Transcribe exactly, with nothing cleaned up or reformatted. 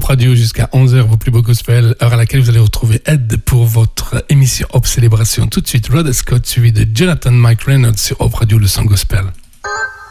Radio jusqu'à onze heures, vos plus beaux gospels, heure à laquelle vous allez retrouver Ed pour votre émission Hope Célébration. Tout de suite, Rod Scott suivi de Jonathan Mike Reynolds sur Hope Radio, le son gospel.